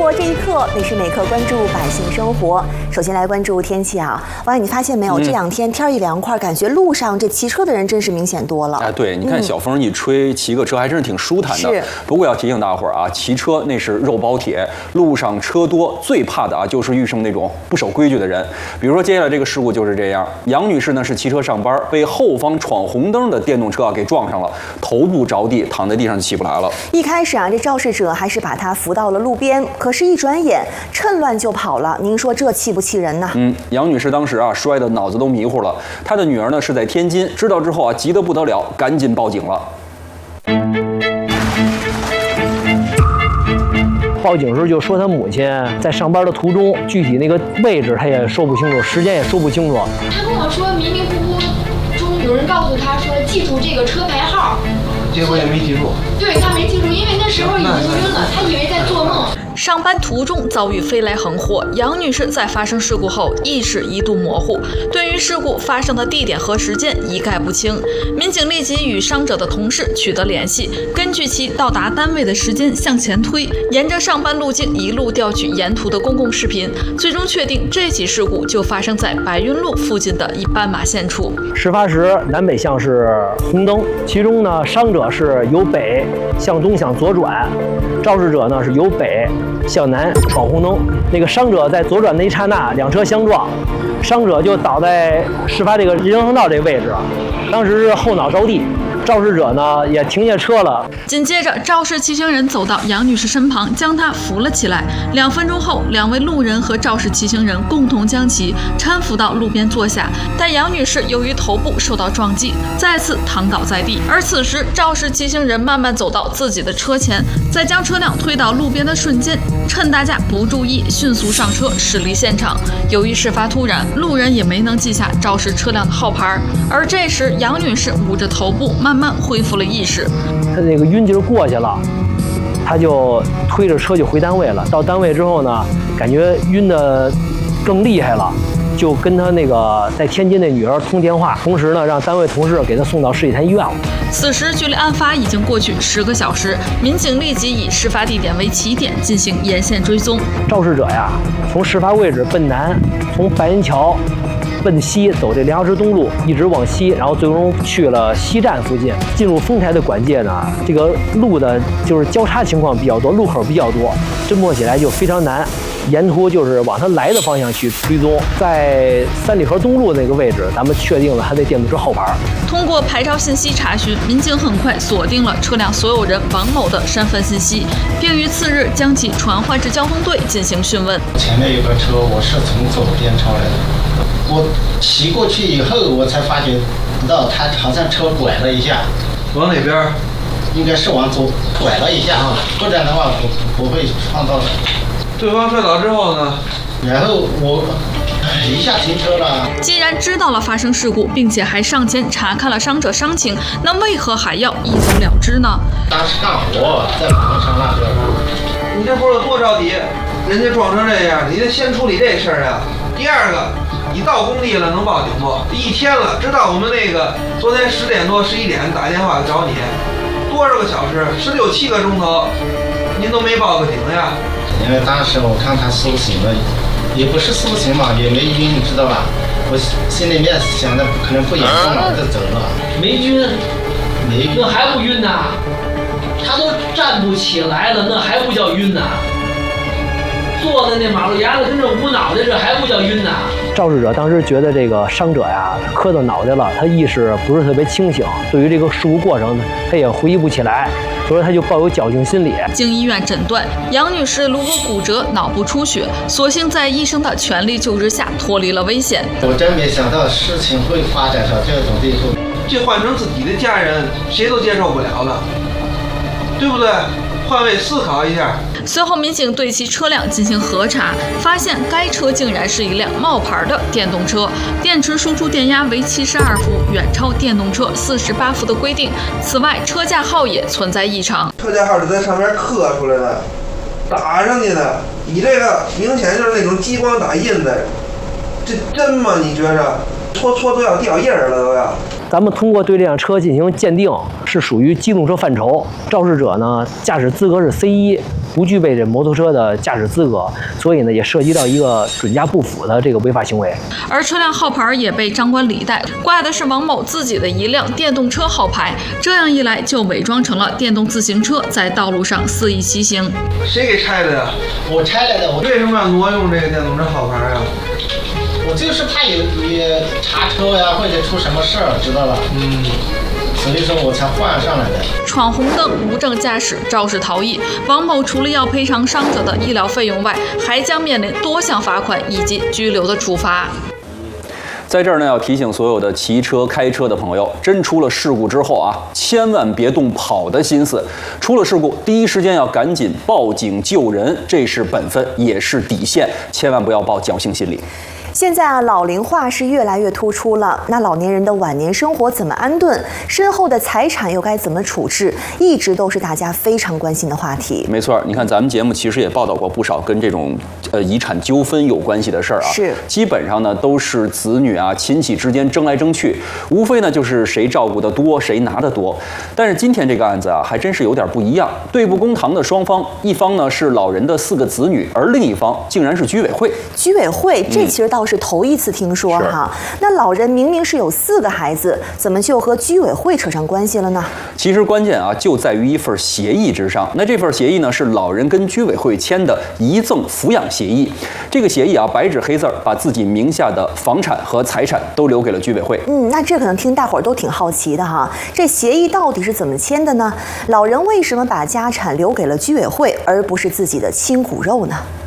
过这一刻，每时每刻关注百姓生活。首先来关注天气啊，王宇，你发现没有？这两天天一凉快，感觉路上这骑车的人真是明显多了。 哎，对，你看小风一吹，骑个车还真是挺舒坦的。不过要提醒大伙儿啊，骑车那是肉包铁，路上车多，最怕的啊就是遇上那种不守规矩的人。比如说接下来这个事故就是这样，杨女士呢是骑车上班，被后方闯红灯的电动车给撞上了，头部着地，躺在地上就起不来了。一开始啊，这肇事者还是把她扶到了路边，可是，一转眼趁乱就跑了。您说这气不气人呢？杨女士当时啊摔得脑子都迷糊了。她的女儿呢是在天津，知道之后啊急得不得了，赶紧报警了。 报警时候就说他母亲在上班的途中，具体那个位置他也说不清楚，时间也说不清楚。 他跟我说迷迷糊糊中有人告诉他说记住这个车牌号， 结果也没记住。 对，他没记住，因为那时候已经晕了，他以为在做梦。 上班途中遭遇飞来横祸，杨女士在发生事故后意识一度模糊，对于事故发生的地点和时间一概不清。民警立即与伤者的同事取得联系，根据其到达单位的时间向前推，沿着上班路径一路调取沿途的公共视频，最终确定这起事故就发生在白云路附近的一斑马线处。 事发时南北向是红灯，其中呢伤者是由北向东向左转，肇事者呢是由北向南闯红灯。那个伤者在左转的一刹那，两车相撞，伤者就倒在事发这个人行道这个位置，当时是后脑着地。肇事者呢也停下车了。 紧接着，肇事骑行人走到杨女士身旁，将她扶了起来。2分钟后，两位路人和肇事骑行人共同将其搀扶到路边坐下。但杨女士由于头部受到撞击，再次躺倒在地。而此时，肇事骑行人慢慢走到自己的车前，在将车辆推到路边的瞬间，趁大家不注意，迅速上车驶离现场。由于事发突然，路人也没能记下肇事车辆的号牌。而这时，杨女士捂着头部，慢慢恢复了意识。 他那个晕劲儿过去了，他就推着车就回单位了。到单位之后呢，感觉晕得更厉害了，就跟他那个在天津的女儿通电话，同时呢让单位同事给他送到市里潭医院了。 此时距离案发已经过去10个小时，民警立即以事发地点为起点进行沿线追踪。 肇事者呀，从事发位置奔南，从白云桥奔西走这梁河池东路，一直往西，然后最终去了西站附近。进入丰台的管界呢，这个路的就是交叉情况比较多，路口比较多，侦破起来就非常难。沿途就是往他来的方向去追踪，在三里河东路那个位置，咱们确定了他的电动车号牌。 通过牌照信息查询，民警很快锁定了车辆所有人王某的身份信息，并于次日将其传唤至交通队进行讯问。 前面有个车，我是从左边超来的，我骑过去以后，我才发觉到他好像车拐了一下， 往哪边？ 应该是往左拐了一下，不然的话不会撞到的。 对方摔倒之后呢， 然后我一下停车了。 既然知道了发生事故，并且还上前查看了伤者伤情，那为何还要一走了之呢？ 当时干活在马路上那边。 你这不是多着急，人家撞成这样，你得先处理这事儿呀。第二个，你到工地了能报警不？一天了，知道我们那个昨天10点多11点打电话找你，多少个小时，16、17个钟头，您都没报个警呀？ 因为当时我看他苏醒了，也不是苏醒嘛，也没晕，你知道吧？我心里面想的可能不严重了，我就走了。 没晕， 没晕， 那还不晕呐？他都站不起来了，那还不叫晕呐？坐在那马路牙子跟这捂脑袋，这还不叫晕呐？ 肇事者当时觉得这个伤者呀磕到脑袋了，他意识不是特别清醒，对于这个事故过程他也回忆不起来，所以他就抱有侥幸心理。 经医院诊断，杨女士颅骨骨折、脑部出血，所幸在医生的全力救治下脱离了危险。 我真没想到事情会发展到这种地步。 这换成自己的家人，谁都接受不了了，对不对？换位思考一下。 随后，民警对其车辆进行核查，发现该车竟然是一辆冒牌的电动车，电池输出电压为72伏，远超电动车48伏的规定。此外，车架号也存在异常， 车架号是在上面刻出来的，打上去的。你这个明显就是那种激光打印的，这真吗？你觉着？搓都要掉印儿了都要。 咱们通过对这辆车进行鉴定，是属于机动车范畴。肇事者呢，驾驶资格是 C1，不具备这摩托车的驾驶资格，所以呢，也涉及到一个准驾不符的这个违法行为。 而车辆号牌也被张冠李戴，挂的是王某自己的一辆电动车号牌，这样一来就伪装成了电动自行车，在道路上肆意骑行。 谁给拆的呀？ 我拆来的。我为什么要挪用这个电动车号牌啊？ 我就是怕有查车呀，或者出什么事儿，知道吧？所以说我才换上来的。 闯红灯、无证驾驶、肇事逃逸，王某除了要赔偿伤者的医疗费用外，还将面临多项罚款以及拘留的处罚。 在这儿呢，要提醒所有的骑车、开车的朋友，真出了事故之后啊，千万别动跑的心思。出了事故，第一时间要赶紧报警救人，这是本分，也是底线，千万不要抱侥幸心理。 现在啊，老龄化是越来越突出了。那老年人的晚年生活怎么安顿？身后的财产又该怎么处置？一直都是大家非常关心的话题。 没错，你看咱们节目其实也报道过不少跟这种遗产纠纷有关系的事儿啊。 是， 基本上呢都是子女啊、亲戚之间争来争去，无非呢就是谁照顾得多，谁拿得多。但是今天这个案子啊，还真是有点不一样。对簿公堂的双方，一方呢是老人的4个子女，而另一方竟然是居委会。 居委会，这其实倒是头一次听说哈。那老人明明是有4个孩子，怎么就和居委会扯上关系了呢？ 其实关键啊就在于一份协议之上。那这份协议呢是老人跟居委会签的遗赠抚养协议。这个协议啊白纸黑字把自己名下的房产和财产都留给了居委会。 那这可能听大伙儿都挺好奇的哈。这协议到底是怎么签的呢？老人为什么把家产留给了居委会，而不是自己的亲骨肉呢？